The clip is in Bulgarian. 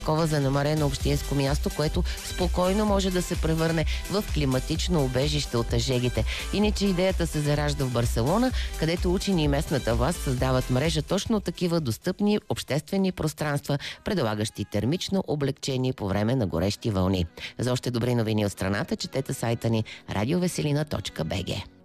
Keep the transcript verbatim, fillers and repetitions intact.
такова занемарено общинско място, което спокойно може да се превърне в климатично убежище от ежегите. Иначе идеята се заражда в Барселона, където учени и местната власт създават мрежа точно такива достъпни обществени пространства, предлагащи термично облегчение по време на горещи вълни. За още добри новини от страната четете сайта ни радиовеселина точка бг.